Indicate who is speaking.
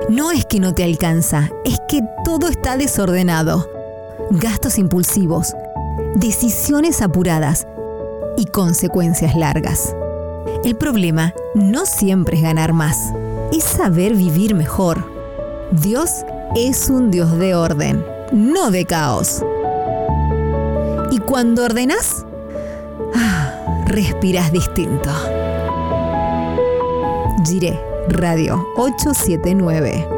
Speaker 1: No es que no te alcanza, es que todo está desordenado. Gastos impulsivos, decisiones apuradas y consecuencias largas. El problema no siempre es ganar más, es saber vivir mejor. Dios es un Dios de orden, no de caos. Y cuando ordenás, respirás distinto. Jiré Radio 879.